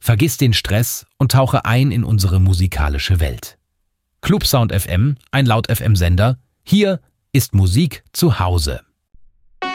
Vergiss den Stress und tauche ein in unsere musikalische Welt. Clubsound FM, ein Laut-FM-Sender. Hier ist Musik zu Hause.